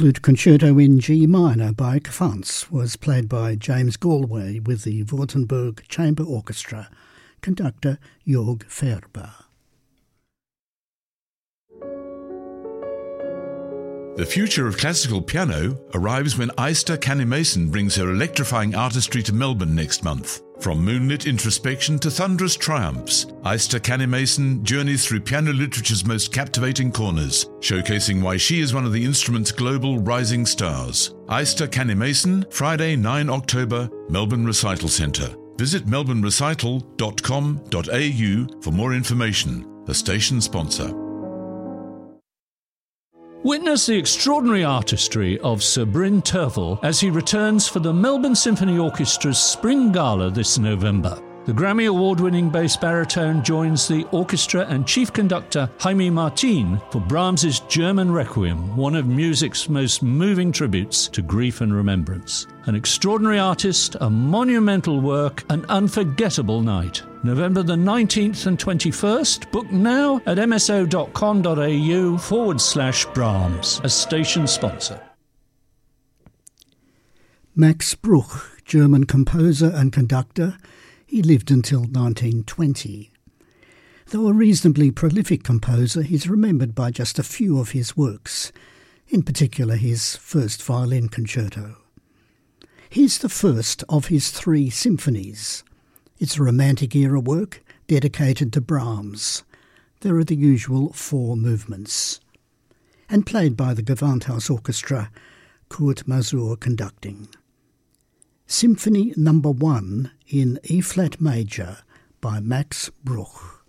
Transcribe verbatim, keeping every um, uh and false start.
Flute Concerto in G minor by Kfanz was played by James Galway with the Württemberg Chamber Orchestra, conductor Jörg Ferber. The future of classical piano arrives when Aista Canny-Mason brings her electrifying artistry to Melbourne next month. From moonlit introspection to thunderous triumphs, Aista Canny-Mason journeys through piano literature's most captivating corners, showcasing why she is one of the instrument's global rising stars. Aista Canny-Mason, Friday, the ninth of October, Melbourne Recital Centre. Visit melbourne recital dot com dot a u for more information. The station sponsor. Witness the extraordinary artistry of Sir Bryn Terfel as he returns for the Melbourne Symphony Orchestra's Spring Gala this November. The Grammy Award-winning bass baritone joins the orchestra and chief conductor Jaime Martin for Brahms's German Requiem, one of music's most moving tributes to grief and remembrance. An extraordinary artist, a monumental work, an unforgettable night. November the nineteenth and twenty-first. Book now at mso.com.au forward slash Brahms, a station sponsor. Max Bruch, German composer and conductor, he lived until nineteen twenty. Though a reasonably prolific composer, he's remembered by just a few of his works, in particular his first violin concerto. Here's the first of his three symphonies. It's a Romantic-era work dedicated to Brahms. There are the usual four movements, and played by the Gewandhaus Orchestra, Kurt Masur conducting. Symphony number one in E-flat major by Max Bruch.